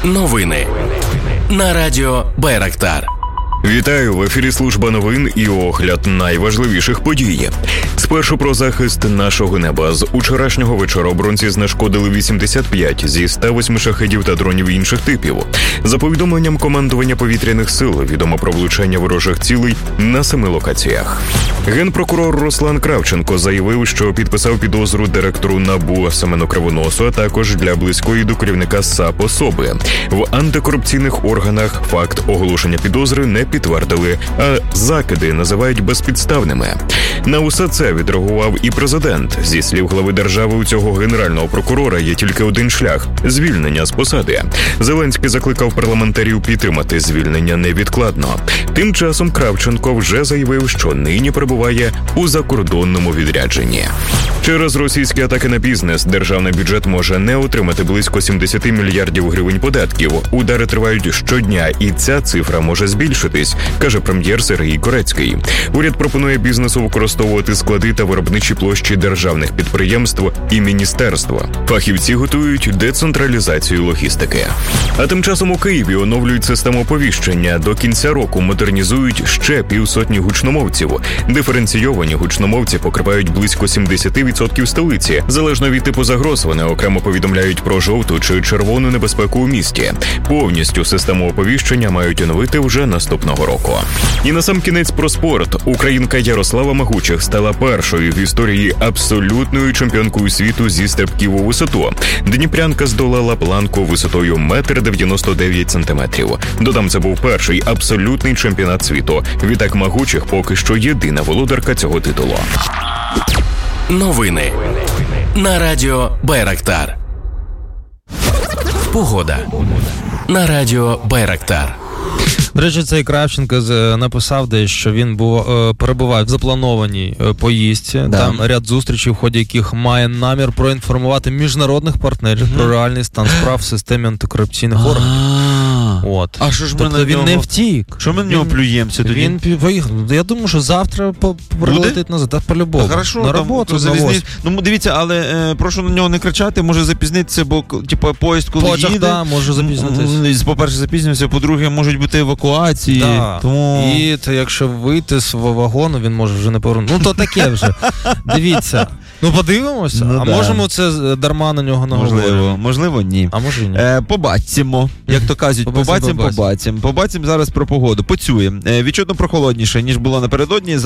Новини на радіо Байрактар. Вітаю, в ефірі служба новин і огляд найважливіших подій. Спершу про захист нашого неба. З учорашнього вечора оборонці знешкодили 85 зі 108 шахедів та дронів інших типів. За повідомленням командування повітряних сил, відомо про влучання ворожих цілей на 7 локаціях. Генпрокурор Руслан Кравченко заявив, що підписав підозру директору НАБУ Семену Кривоносу, а також для близької до керівника САП особи. В антикорупційних органах факт оголошення підозри не підтвердили, а закиди називають безпідставними. На усе це відреагував і президент. Зі слів глави держави, у цього генерального прокурора є тільки один шлях – звільнення з посади. Зеленський закликав парламентарів підтримати звільнення невідкладно. Тим часом Кравченко вже заявив, що нині перебуває у закордонному відрядженні. Через російські атаки на бізнес державний бюджет може не отримати близько 70 мільярдів гривень податків. Удари тривають щодня, і ця цифра може збільшитись, каже прем'єр Сергій Корецький. Уряд пропонує бізнесу використовувати склади та виробничі площі державних підприємств і міністерства. Фахівці готують децентралізацію логістики. А тим часом у Києві оновлюють систему оповіщення. До кінця року модернізують ще 50 гучномовців. Диференційовані гучномовці покривають близько 70% столиці. Залежно від типу загроз, вони окремо повідомляють про жовту чи червону небезпеку у місті. Повністю систему оповіщення мають оновити вже наступного року. І насамкінець про спорт. Українка Ярослава Магучих стала першою в історії абсолютною чемпіонкою світу зі стрибків у висоту. Дніпрянка здолала планку висотою 1,99 м. Додам, це був перший абсолютний чемпіонат світу. Відтак Магучих поки що єдина володарка цього титулу. Новини на радіо Байрактар. Погода на радіо Байрактар. До речі, цей Кравченко написав десь, що він перебуває в запланованій поїздці. Да. Там ряд зустрічей, в ході яких має намір проінформувати міжнародних партнерів про реальний стан справ в системі антикорупційних органів. От. А що ж тобто ми на він нього... не втік. Що ми на нього плюємося тоді? Він поїхав. Я думаю, що завтра прилетить назад. Так, по-любому. Хорошо, на роботу завозить. Ну, дивіться, але прошу на нього не кричати, може запізнитися, бо поїзд, коли їде... Да, може запізнитися. По-перше, запізнився, по-друге, можуть бути евакуації. Да. Тому... І то, якщо вийти з вагону, він може вже не повернути. Ну, то таке вже. Дивіться. Ну, подивимося. Ну, можемо це дарма на нього наговорити. Можливо, ні. А може ні. Побачимо. Як то кажуть, побачимо. Побачимо зараз про погоду. Поцюємо. Відчутно прохолодніше, ніж було напередодні.